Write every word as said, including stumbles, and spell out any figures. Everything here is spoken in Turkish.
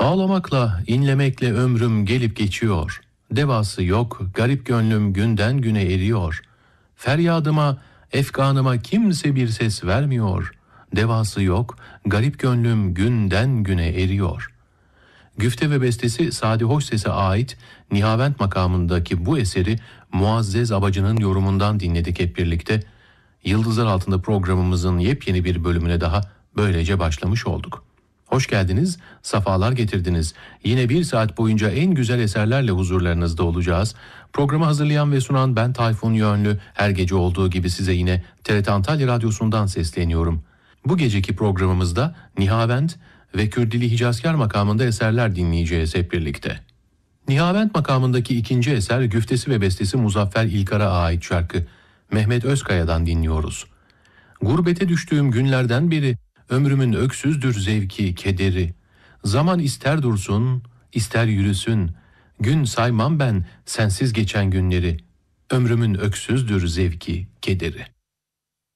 Ağlamakla, inlemekle ömrüm gelip geçiyor. Devası yok, garip gönlüm günden güne eriyor. Feryadıma, efkanıma kimse bir ses vermiyor. Devası yok, garip gönlüm günden güne eriyor. Güfte ve bestesi Sadi Hoşses'e ait Nihavent makamındaki bu eseri Muazzez Abacı'nın yorumundan dinledik hep birlikte. Yıldızlar Altında programımızın yepyeni bir bölümüne daha böylece başlamış olduk. Hoş geldiniz, safalar getirdiniz. Yine bir saat boyunca en güzel eserlerle huzurlarınızda olacağız. Programı hazırlayan ve sunan ben Tayfun Yönlü. Her gece olduğu gibi size yine T R T Antalya Radyosu'ndan sesleniyorum. Bu geceki programımızda Nihavent ve Kürdili Hicazkar makamında eserler dinleyeceğiz hep birlikte. Nihavent makamındaki ikinci eser güftesi ve bestesi Muzaffer İlkar'a ait şarkı Mehmet Özkaya'dan dinliyoruz. Gurbete düştüğüm günlerden beri ömrümün öksüzdür zevki, kederi. Zaman ister dursun, ister yürüsün. Gün saymam ben sensiz geçen günleri. Ömrümün öksüzdür zevki, kederi.